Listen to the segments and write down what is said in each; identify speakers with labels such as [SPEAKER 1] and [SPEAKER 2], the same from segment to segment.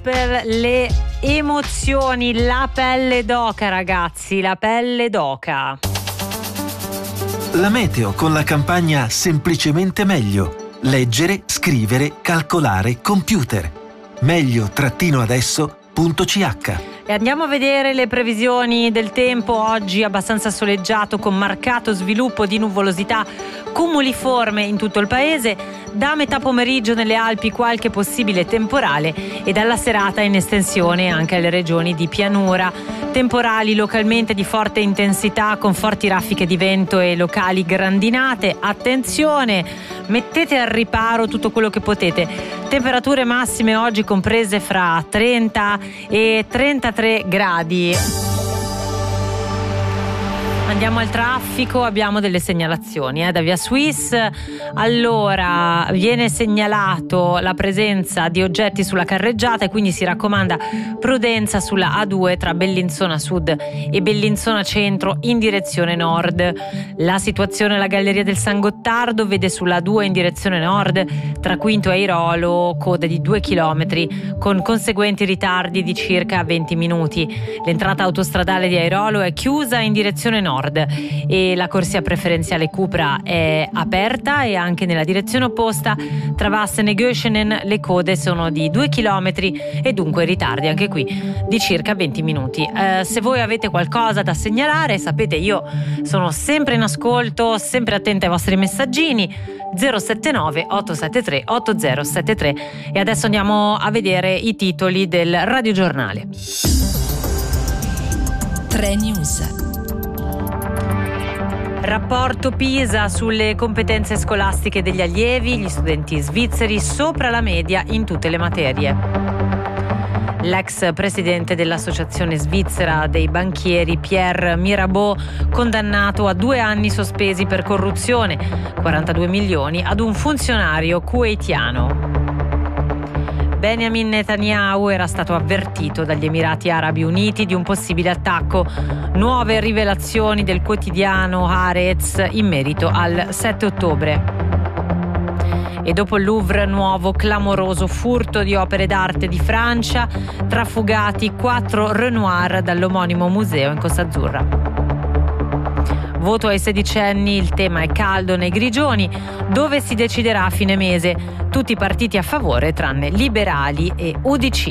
[SPEAKER 1] per le emozioni, la pelle d'oca, ragazzi, la pelle d'oca.
[SPEAKER 2] La meteo con la campagna Semplicemente Meglio. Leggere, scrivere, calcolare, computer. meglio-adesso.ch.
[SPEAKER 1] E andiamo a vedere le previsioni del tempo. Oggi abbastanza soleggiato con marcato sviluppo di nuvolosità cumuliforme in tutto il paese. Da metà pomeriggio nelle Alpi qualche possibile temporale e dalla serata in estensione anche alle regioni di pianura. Temporali localmente di forte intensità con forti raffiche di vento e locali grandinate. Attenzione, mettete al riparo tutto quello che potete. Temperature massime oggi comprese fra 30 e 33 gradi. Andiamo al traffico, abbiamo delle segnalazioni da Via Swiss. Allora, viene segnalato la presenza di oggetti sulla carreggiata e quindi si raccomanda prudenza sulla A2 tra Bellinzona Sud e Bellinzona Centro in direzione nord. La situazione alla Galleria del San Gottardo vede sulla A2 in direzione nord tra Quinto e Airolo code di 2 km con conseguenti ritardi di circa 20 minuti. L'entrata autostradale di Airolo è chiusa in direzione nord e la corsia preferenziale Cupra è aperta e anche nella direzione opposta tra Vassen e Göschenen le code sono di 2 km e dunque ritardi anche qui di circa 20 minuti. Se voi avete qualcosa da segnalare, sapete, io sono sempre in ascolto, sempre attenta ai vostri messaggini. 079 873 8073. E adesso andiamo a vedere i titoli del radiogiornale.
[SPEAKER 3] 3 News.
[SPEAKER 1] Rapporto PISA sulle competenze scolastiche degli allievi, gli studenti svizzeri sopra la media in tutte le materie. L'ex presidente dell'Associazione Svizzera dei Banchieri, Pierre Mirabeau, condannato a 2 anni sospesi per corruzione, 42 milioni ad un funzionario kuwaitiano. Benjamin Netanyahu era stato avvertito dagli Emirati Arabi Uniti di un possibile attacco. Nuove rivelazioni del quotidiano Haaretz in merito al 7 ottobre. E dopo il Louvre, nuovo clamoroso furto di opere d'arte di Francia, trafugati 4 Renoir dall'omonimo museo in Costa Azzurra. Voto ai sedicenni, il tema è caldo nei Grigioni, dove si deciderà a fine mese. Tutti i partiti a favore tranne Liberali e UDC.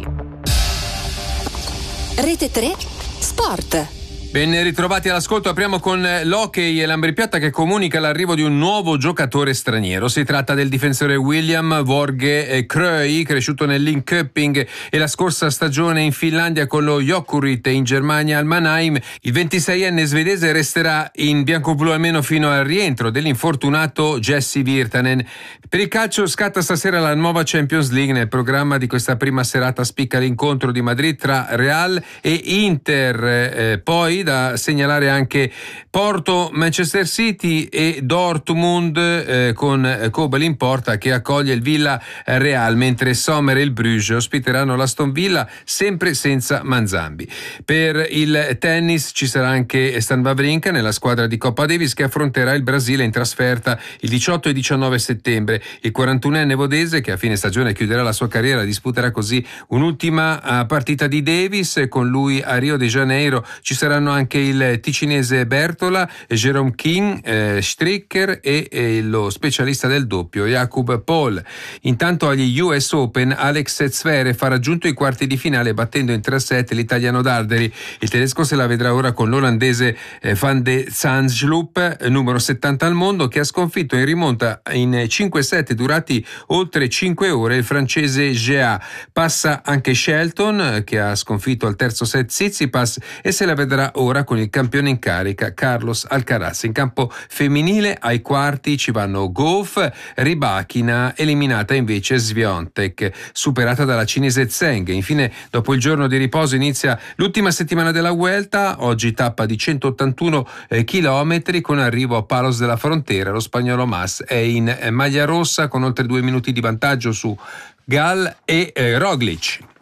[SPEAKER 3] Rete 3 Sport.
[SPEAKER 4] Ben ritrovati all'ascolto, apriamo con l'hockey e l'Ambrì-Piotta che comunica l'arrivo di un nuovo giocatore straniero. Si tratta del difensore William Vorge Kröi, cresciuto nel Linköping e la scorsa stagione in Finlandia con lo Jokerit e in Germania al Mannheim. Il 26enne svedese resterà in bianco-blu almeno fino al rientro dell'infortunato Jesse Virtanen. Per il calcio scatta stasera la nuova Champions League. Nel programma di questa prima serata spicca l'incontro di Madrid tra Real e Inter, poi da segnalare anche Porto, Manchester City e Dortmund con Kobel in porta che accoglie il Villarreal, mentre Sommer e il Bruges ospiteranno l'Aston Villa sempre senza Manzambi. Per il tennis ci sarà anche Stan Wawrinka nella squadra di Coppa Davis che affronterà il Brasile in trasferta il 18 e 19 settembre. Il 41enne vodese, che a fine stagione chiuderà la sua carriera, disputerà così un'ultima partita di Davis. Con lui a Rio de Janeiro ci saranno anche il ticinese Bertola, Jerome King, Stricker e lo specialista del doppio Jakub Paul. Intanto agli US Open Alex Zverev ha raggiunto i quarti di finale battendo in 3-7 l'italiano Darderi. Il tedesco se la vedrà ora con l'olandese Van de Zandschulp, numero 70 al mondo, che ha sconfitto in rimonta in 5 set durati oltre 5 ore il francese Gea. Passa anche Shelton, che ha sconfitto al terzo set Tsitsipas, e se la vedrà ora con il campione in carica Carlos Alcaraz. In campo femminile ai quarti ci vanno Gauff, Rybakina, eliminata invece Swiatek, superata dalla cinese Zheng. Infine, dopo il giorno di riposo inizia l'ultima settimana della Vuelta, oggi tappa di 181 chilometri con arrivo a Palos de la Frontera. Lo spagnolo Mas è in maglia rossa con oltre 2 minuti di vantaggio su Gal e Roglic.